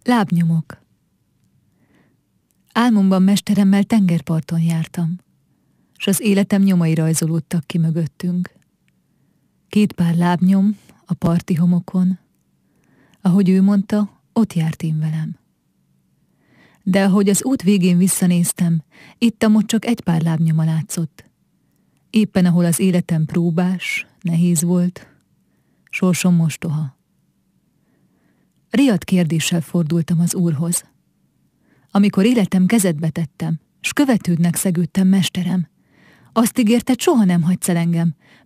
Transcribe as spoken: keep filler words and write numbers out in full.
Lábnyomok. Álmomban mesteremmel tengerparton jártam, s az életem nyomai rajzolódtak ki mögöttünk. Két pár lábnyom a parti homokon, ahogy ő mondta, ott járt én velem. De ahogy az út végén visszanéztem, itt-amott csak egy pár lábnyoma látszott. Éppen ahol az életem próbás, nehéz volt, sorsom mostoha. Riadt kérdéssel fordultam az Úrhoz. Amikor életem kezedbe tettem, s követődnek szegődtem, mesterem, azt ígérted, soha nem hagysz el engem,